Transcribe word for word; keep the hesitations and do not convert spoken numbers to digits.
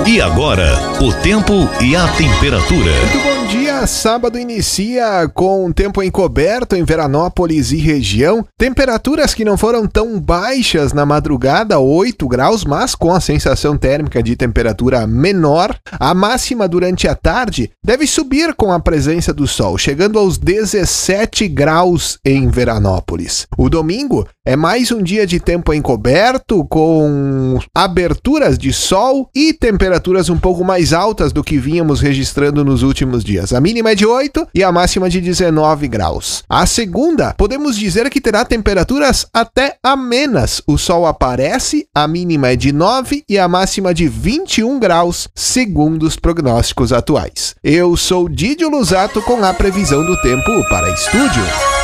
E agora, o tempo e a temperatura. Muito bom dia, sábado inicia com tempo encoberto em Veranópolis e região. Temperaturas que não foram tão baixas na madrugada, oito graus, mas com a sensação térmica de temperatura menor. A máxima durante a tarde deve subir com a presença do sol, chegando aos dezessete graus em Veranópolis. O domingo é mais um dia de tempo encoberto, com aberturas de sol e temperaturas um pouco mais altas do que vínhamos registrando nos últimos dias. A mínima é de oito e a máxima de dezenove graus. A segunda, podemos dizer que terá temperaturas até amenas. O sol aparece, a mínima é de nove e a máxima de vinte e um graus, segundo os prognósticos atuais. Eu sou Didio Lusato com a previsão do tempo para estúdio.